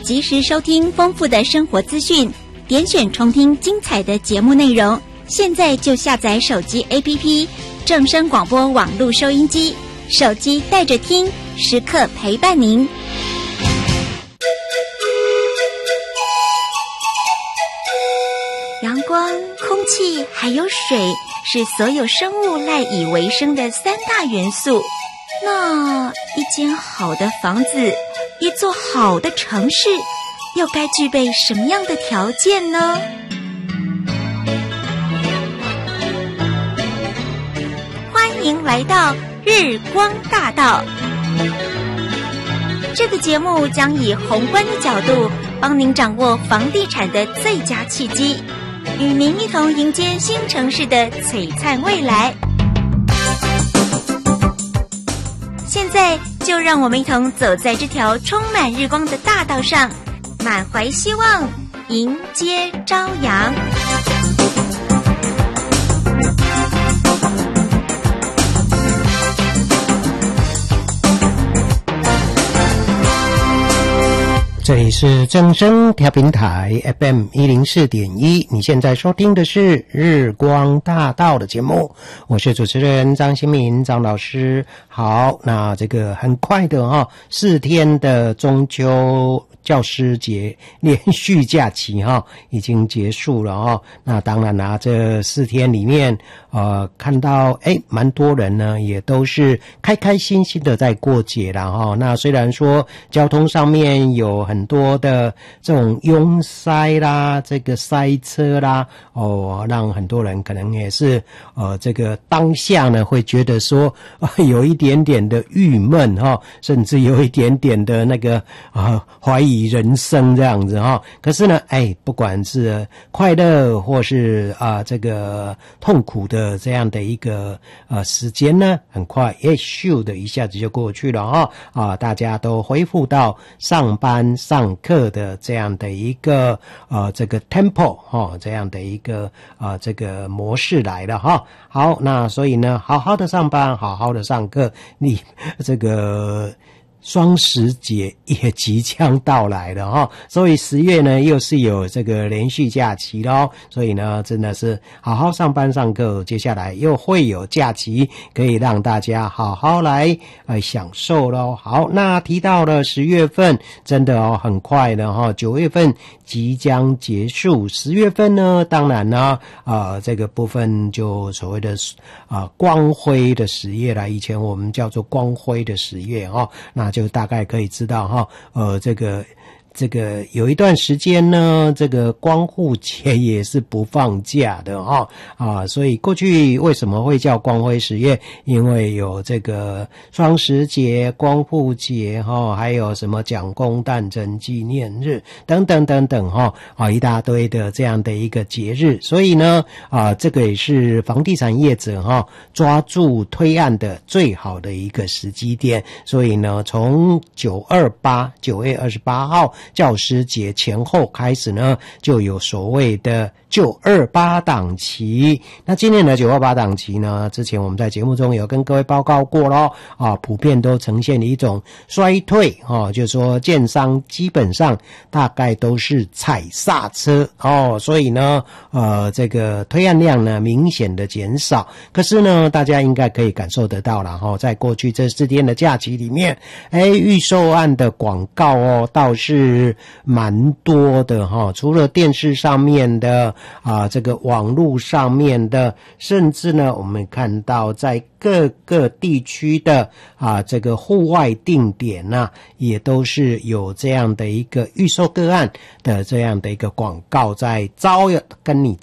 及时收听丰富的生活资讯，点选重听精彩的节目内容。现在就下载手机 APP 正声广播网络收音机，手机带着听，时刻陪伴您。阳光、空气还有水是所有生物赖以为生的三大元素。那一间好的房子，一座好的城市，又该具备什么样的条件呢？欢迎来到日光大道。这个节目将以宏观的角度帮您掌握房地产的最佳契机，与您一同迎接新城市的璀璨未来。现在就让我们一同走在这条充满日光的大道上，满怀希望，迎接朝阳。 这里是正声调频台 FM 104.1，你现在收听的是日光大道的节目，我是主持人张新民张老师。好，那这个很快的4天的中秋教师节连续假期已经结束了那当然啦，这4天里面看到蛮多人呢也都是开开心心的在过节啦那虽然说交通上面有很多的这种拥塞啦，这个塞车啦让很多人可能也是这个当下呢会觉得说有一点点的郁闷甚至有一点点的那个怀疑人生这样子可是呢不管是快乐或是这个痛苦的这样的一个时间呢，很快咻的一下子就过去了大家都恢复到上班上课的这样的一个这个 tempo 这样的一个这个模式来了好，那所以呢好好的上班，好好的上课，你这个双十节也即将到来了所以10月呢又是有这个连续假期咯，所以呢真的是好好上班上课，接下来又会有假期可以让大家好好来享受咯。好，那提到了10月份真的很快了9月份即将结束，10月份呢当然呢这个部分就所谓的光辉的10月啦，以前我们叫做光辉的10月那就大概可以知道这个有一段时间呢，这个光复节也是不放假的所以过去为什么会叫光辉10月？因为有这个双十节、光复节还有什么蒋公诞辰纪念日等等等等一大堆的这样的一个节日，所以呢这个也是房地产业者抓住推案的最好的一个时机点，所以呢从9月28号教师节前后开始呢，就有所谓的928档期。那今年的928档期呢，之前我们在节目中有跟各位报告过咯普遍都呈现一种衰退就是说建商基本上大概都是踩刹车所以呢这个推案量呢明显的减少。可是呢大家应该可以感受得到啦在过去这4天的假期里面预售案的广告倒是蛮多的除了电视上面的这个网络上面的，甚至呢我们看到在各个地区的这个户外定点也都是有这样的一个预售个案的这样的一个广告在跟你